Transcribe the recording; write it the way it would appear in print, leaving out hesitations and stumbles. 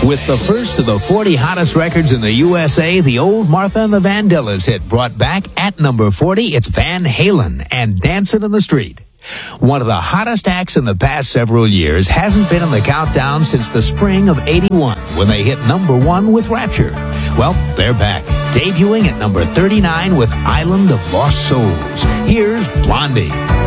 With the first of the 40 hottest records in the USA, the old Martha and the Vandellas hit brought back at number 40. It's Van Halen and Dancing in the Street. One of the hottest acts in the past several years hasn't been in the countdown since the spring of '81 when they hit number 1 with Rapture. Well, they're back, debuting at number 39 with Island of Lost Souls. Here's Blondie.